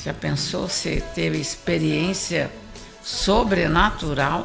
Já pensou se teve experiência sobrenatural?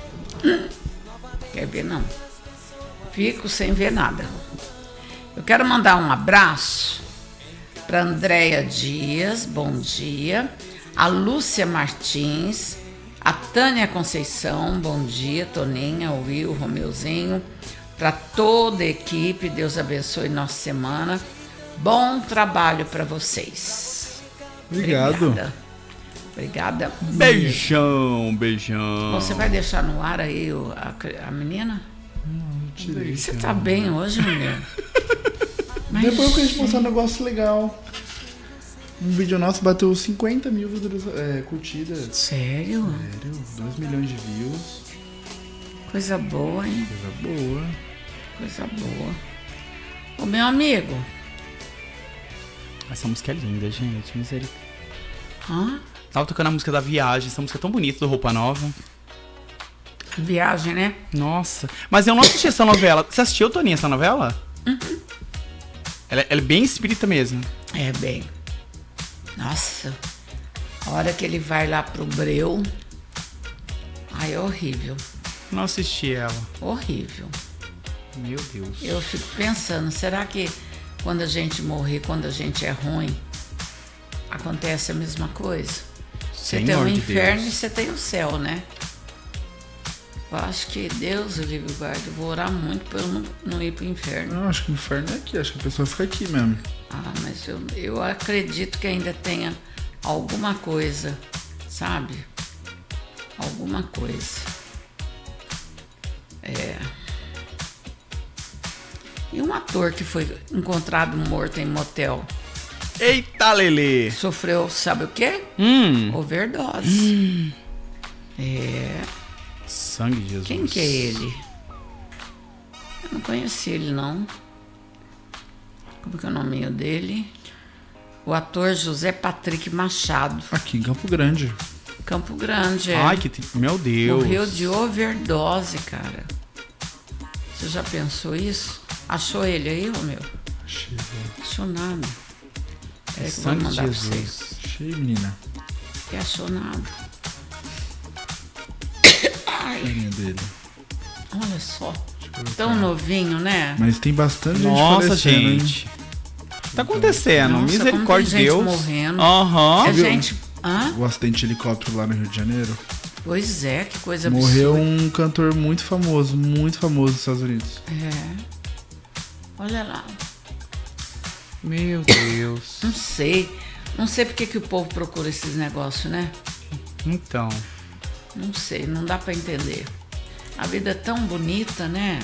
Quer ver, não? Fico sem ver nada. Eu quero mandar um abraço para Andréia Dias, bom dia. A Lúcia Martins, a Tânia Conceição, bom dia. Toninha, o Will, Romeuzinho. Para toda a equipe, Deus abençoe nossa semana. Bom trabalho para vocês. Obrigado. Obrigada. Beijão, beijão. Você vai deixar no ar aí a menina? Você tá bem hoje, mulher? Mas... Depois que a gente postar um negócio legal. Um vídeo nosso bateu 50 mil curtidas. Sério? 2 milhões de views. Coisa boa, hein? Coisa boa. Coisa boa. Ô, meu amigo. Essa música é linda, gente. Misericórdia. Hã? Tava tocando a música da Viagem. Essa música é tão bonita, do Roupa Nova. Viagem, né? Nossa. Mas eu não assisti essa novela. Você assistiu, Toninha, essa novela? Uhum. Ela é bem espírita mesmo. É bem. Nossa. A hora que ele vai lá pro Breu. Ai, é horrível. Não assisti ela. Horrível. Meu Deus. Eu fico pensando, será que quando a gente morrer, quando a gente é ruim, acontece a mesma coisa? Você tem o inferno e você tem o céu, né? Eu acho que Deus, o livre guarda, eu vou orar muito pra eu não ir pro inferno. Não, acho que o inferno é aqui, acho que a pessoa fica aqui mesmo. Ah, mas eu acredito que ainda tenha alguma coisa, sabe? Alguma coisa. E um ator que foi encontrado morto em motel? Eita, Lelê! Sofreu, sabe o quê? Overdose. Sangue de Jesus. Quem que é ele? Eu não conheci ele, não. Como que é o nominho dele? O ator José Patrick Machado. Aqui em Campo Grande. Campo Grande, Ai, meu Deus. Morreu de overdose, cara. Você já pensou isso? Achou ele aí, Romeu? Achei. Achou nada. É que eu vou Sangue de mandar pra Jesus. vocês. Achei, menina. Que achou nada. Carinha dele. Olha só. Tão novinho, né? Mas tem bastante gente Nossa, falecendo, gente. Tá acontecendo. Nossa, Misericórdia de como tem Deus. gente morrendo. Aham. É viu? gente... Hã? O acidente de helicóptero lá no Rio de Janeiro. Pois é, que coisa Morreu absurda. um cantor muito famoso nos Estados Unidos. Olha lá. Meu Deus. Não sei. Não sei porque que o povo procura esses negócios, né? Então. Não sei, não dá pra entender. A vida é tão bonita, né?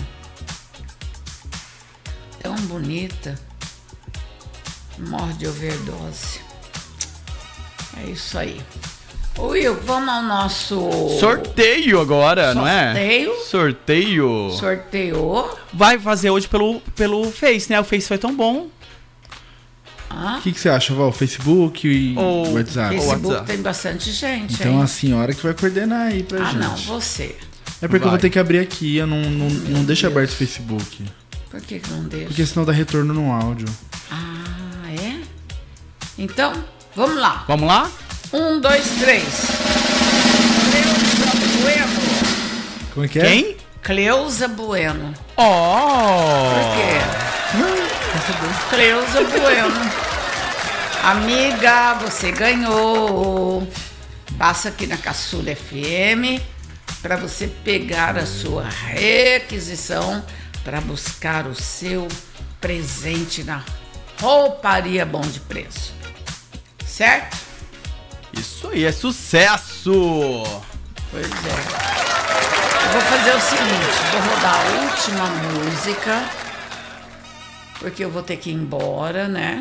Tão bonita. Morre de overdose. É isso aí. Ô Will, vamos ao nosso... Sorteio agora, não é? Sorteio. Sorteou. Vai fazer hoje pelo Face, né? O Face foi tão bom. O que você acha, Val? Facebook e Ou WhatsApp? Facebook WhatsApp. tem bastante gente, Então hein? a senhora que vai coordenar aí pra gente. não, você. É porque eu Vai. vou ter que abrir aqui, eu não deixo aberto o Facebook. Por que não deixa? Porque senão dá retorno no áudio. Ah, é? Então, vamos lá. Vamos lá? 1, 2, 3. Cleusa Bueno. Como é que é? Quem? Cleusa Bueno. Oh! Por quê? Cleusa Bueno. Amiga, você ganhou. Passa aqui na Caçula FM para você pegar a sua requisição para buscar o seu presente na Rouparia Bom de Preço. Certo? Isso aí, é sucesso! Pois é. Eu vou fazer o seguinte, vou rodar a última música, porque eu vou ter que ir embora, né?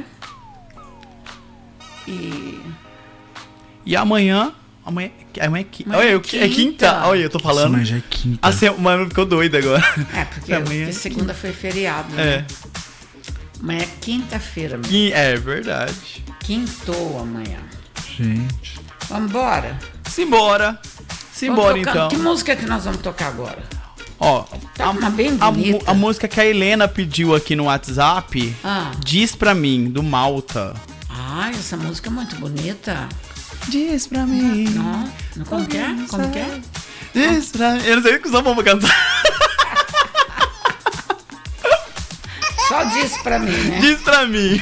E amanhã... Amanhã é quinta. Olha, é é quinta. Olha, eu tô falando. Nossa, mas já é quinta. A semana ficou doida agora. É, porque, Amanhã porque segunda foi feriado, É. né? Amanhã é quinta-feira, meu. É verdade. Quintou amanhã. Gente. Vamos embora? Simbora. Simbora, Vamos tocar- então. Que música que nós vamos tocar agora? Ó, Tá uma bem bonita. a música que a Helena pediu aqui no WhatsApp, Ah. Diz Pra Mim, do Malta. Ai, essa música é muito bonita. Diz pra mim. Não, como que é? Como que é? Diz pra mim. Eu não sei o que usar pra cantar. Só diz pra mim, né? Diz pra mim.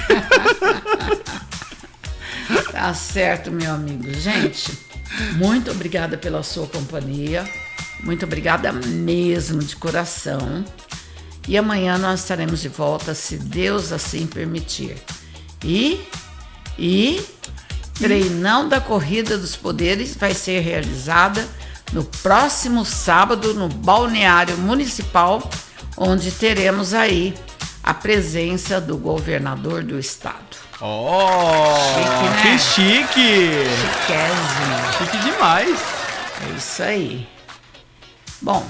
Tá certo, meu amigo. Gente, muito obrigada pela sua companhia. Muito obrigada mesmo, de coração. E amanhã nós estaremos de volta, se Deus assim permitir. E Treinão da Corrida dos Poderes vai ser realizada no próximo sábado no Balneário Municipal, onde teremos aí a presença do governador do estado. Chique, né? Que chique! Chiquésimo. Chique demais. É isso aí. Bom,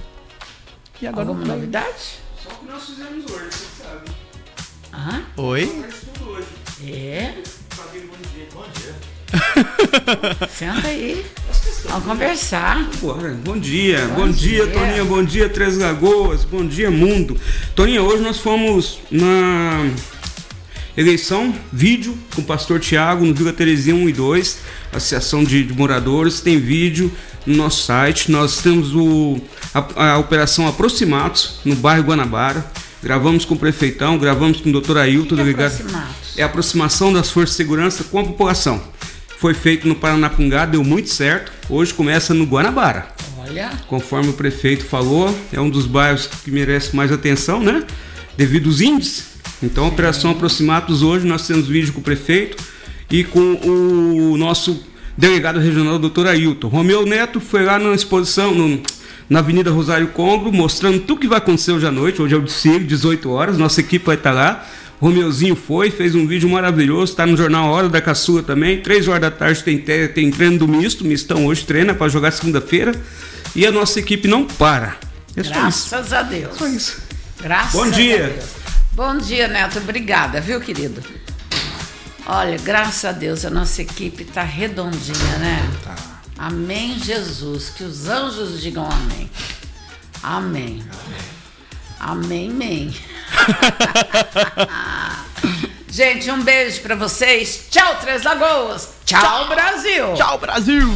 E agora alguma novidade? Só o que nós fizemos hoje, você sabe. Hã? Oi? Faz tudo hoje. É? Fabinho, bom dia. Bom dia. Senta aí. Vamos conversar. Bora. Bom dia, Toninha, bom dia, Três Lagoas, bom dia, mundo. Toninha, hoje nós fomos na eleição, vídeo com o pastor Tiago no Vila Terezinha 1 e 2, Associação de Moradores, tem vídeo no nosso site. Nós temos a Operação Aproximados no bairro Guanabara. Gravamos com o prefeitão, gravamos com o doutor Ailton, delegado. É a aproximação das forças de segurança com a população. Foi feito no Paranapungá, deu muito certo. Hoje começa no Guanabara. Olha. Conforme o prefeito falou, é um dos bairros que merece mais atenção, né? Devido aos índices. Então, a Operação Aproximados hoje, nós temos vídeo com o prefeito e com o nosso delegado regional, doutor Ailton. Romeu Neto foi lá na exposição, na Avenida Rosário Combro, mostrando tudo que vai acontecer hoje à noite. Hoje é o desfile, 18 horas, nossa equipe vai estar lá. Romeuzinho fez um vídeo maravilhoso, está no jornal Hora da Caçula também. 3 horas da tarde tem treino do Mistão hoje treina para jogar segunda-feira. E a nossa equipe não para. Graças a Deus. Só isso. Graças Bom a dia. Deus. Bom dia, Neto. Obrigada, viu, querido? Olha, graças a Deus, a nossa equipe tá redondinha, né? Tá. Amém, Jesus. Que os anjos digam amém. Amém. Amém, amém. Gente, um beijo pra vocês. Tchau, Três Lagoas. Tchau, Brasil. Tchau, Brasil!